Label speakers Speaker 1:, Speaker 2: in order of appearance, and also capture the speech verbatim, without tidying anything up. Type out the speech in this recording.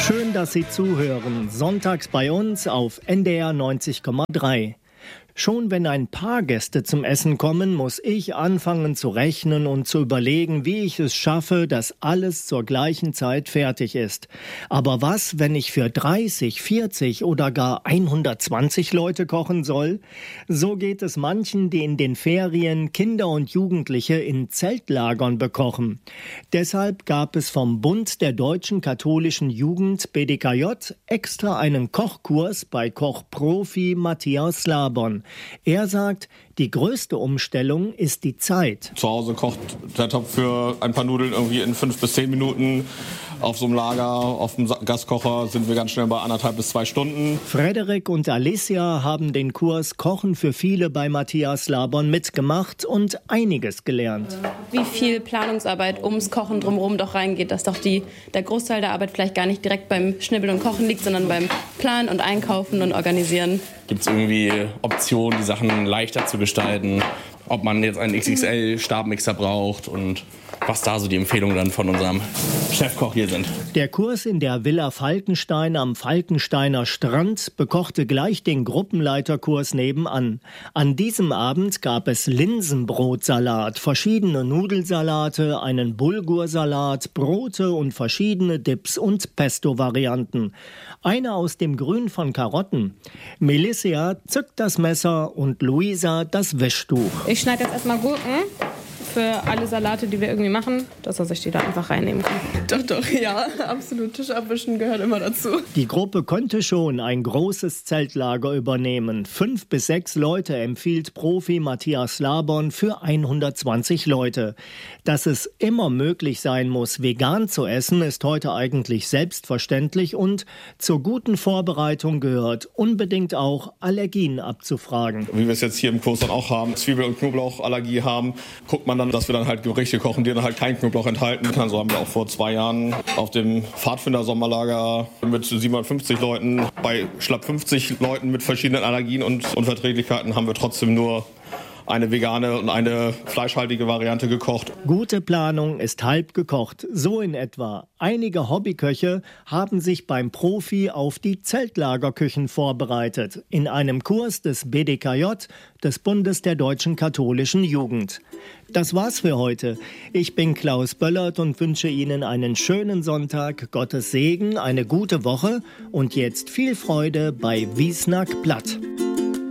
Speaker 1: Schön, dass Sie zuhören. Sonntags bei uns auf N D R neunzig Komma drei. Schon wenn ein paar Gäste zum Essen kommen, muss ich anfangen zu rechnen und zu überlegen, wie ich es schaffe, dass alles zur gleichen Zeit fertig ist. Aber was, wenn ich für dreißig, vierzig oder gar hundertzwanzig Leute kochen soll? So geht es manchen, die in den Ferien Kinder und Jugendliche in Zeltlagern bekochen. Deshalb gab es vom Bund der Deutschen Katholischen Jugend B D K J extra einen Kochkurs bei Kochprofi Matthias Labon. Er sagt, die größte Umstellung ist die Zeit.
Speaker 2: Zu Hause kocht der Topf für ein paar Nudeln irgendwie in fünf bis zehn Minuten. Auf so einem Lager, auf dem Gaskocher sind wir ganz schnell bei anderthalb bis zwei Stunden.
Speaker 1: Frederik und Alicia haben den Kurs Kochen für viele bei Matthias Labon mitgemacht und einiges gelernt.
Speaker 3: Wie viel Planungsarbeit ums Kochen drumherum doch reingeht, dass doch die, der Großteil der Arbeit vielleicht gar nicht direkt beim Schnibbeln und Kochen liegt, sondern beim Planen und Einkaufen und Organisieren.
Speaker 4: Gibt es irgendwie Optionen, die Sachen leichter zu gestalten? Ob man jetzt einen X X L-Stabmixer braucht und was da so die Empfehlungen dann von unserem Chefkoch hier sind.
Speaker 1: Der Kurs in der Villa Falkenstein am Falkensteiner Strand bekochte gleich den Gruppenleiterkurs nebenan. An diesem Abend gab es Linsenbrotsalat, verschiedene Nudelsalate, einen Bulgursalat, Brote und verschiedene Dips und Pesto-Varianten. Eine aus dem Grün von Karotten. Melissa zückt das Messer und Luisa das Wischtuch.
Speaker 5: Ich schneide jetzt erstmal Gurken für alle Salate, die wir irgendwie machen, dass er sich die da einfach reinnehmen kann.
Speaker 3: Doch, doch, ja, absolut. Tisch abwischen gehört immer dazu.
Speaker 1: Die Gruppe konnte schon ein großes Zeltlager übernehmen. Fünf bis sechs Leute empfiehlt Profi Matthias Labon für hundertzwanzig Leute. Dass es immer möglich sein muss, vegan zu essen, ist heute eigentlich selbstverständlich und zur guten Vorbereitung gehört unbedingt auch Allergien abzufragen.
Speaker 2: Wie wir es jetzt hier im Kurs dann auch haben, Zwiebel- und Knoblauchallergie haben, guckt man dann, dass wir dann halt Gerichte kochen, die dann halt keinen Knoblauch enthalten. So haben wir auch vor zwei Jahren auf dem Pfadfinder-Sommerlager mit siebenhundertfünfzig Leuten, bei schlapp fünfzig Leuten mit verschiedenen Allergien und Unverträglichkeiten haben wir trotzdem nur eine vegane und eine fleischhaltige Variante gekocht.
Speaker 1: Gute Planung ist halb gekocht, so in etwa. Einige Hobbyköche haben sich beim Profi auf die Zeltlagerküchen vorbereitet, in einem Kurs des B D K J, des Bundes der Deutschen Katholischen Jugend. Das war's für heute. Ich bin Klaus Böllert und wünsche Ihnen einen schönen Sonntag, Gottes Segen, eine gute Woche und jetzt viel Freude bei Wiesnack Platt.